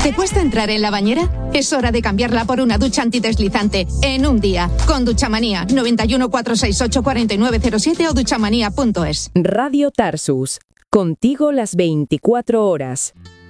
¿Te cuesta entrar en la bañera? Es hora de cambiarla por una ducha antideslizante en un día. Con Duchamanía, 91 468 4907 o duchamanía.es. Radio Tarsus, contigo las 24 horas.